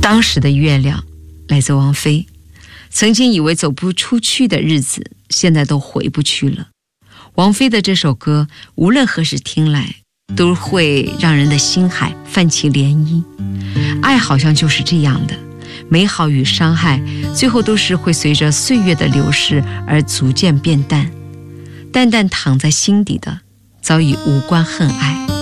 当时的月亮，来自王菲。曾经以为走不出去的日子，现在都回不去了。王菲的这首歌，无论何时听来，都会让人的心海泛起涟漪。爱好像就是这样的，美好与伤害，最后都是会随着岁月的流逝而逐渐变淡。淡淡躺在心底的，早已无关恨爱。